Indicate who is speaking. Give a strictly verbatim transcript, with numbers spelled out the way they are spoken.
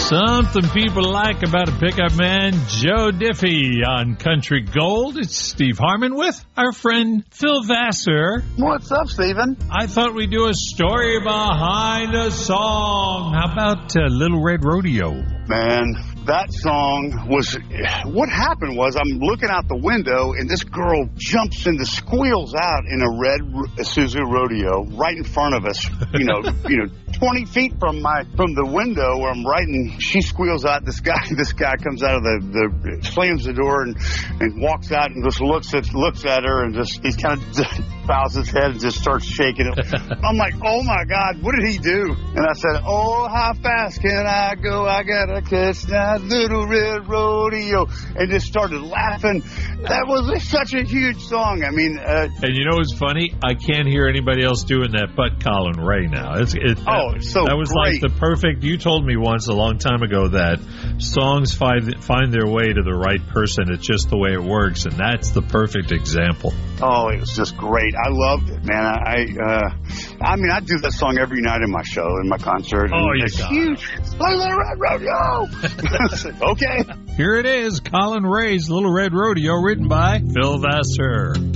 Speaker 1: Something people like about a pickup man, Joe Diffie on Country Gold. It's Steve Harmon with our friend Phil Vassar.
Speaker 2: What's up, Stephen?
Speaker 1: I thought we'd do a story behind a song. How about uh, Little Red Rodeo?
Speaker 2: Man, that song was... What happened was I'm looking out the window, and this girl jumps and squeals out in a red Isuzu Rodeo right in front of us, you know, you know, twenty feet from my from the window where I'm writing. She squeals out. This guy, this guy comes out of the, the slams the door and, and walks out and just looks at looks at her and just he kind of bows his head and just starts shaking it. I'm like, oh my God, what did he do? And I said, oh, how fast can I go? I gotta catch that little red rodeo, and just started laughing. That was such a huge song. I mean, uh,
Speaker 1: and you know what's funny? I can't hear anybody else doing that but Colin Ray now. It's, it,
Speaker 2: oh, it's so
Speaker 1: that was
Speaker 2: great.
Speaker 1: Like the perfect. You told me once a long time ago that songs find find their way to the right person. It's just the way it works, and that's the perfect example.
Speaker 2: Oh, it was just great. I loved it, man. I, uh, I mean, I do that song every night in my show, in my concert.
Speaker 1: Oh, you
Speaker 2: it's
Speaker 1: got
Speaker 2: huge. Little Red Rodeo. Okay.
Speaker 1: Here it is, Colin Ray's Little Red Rodeo, written by Phil Vassar.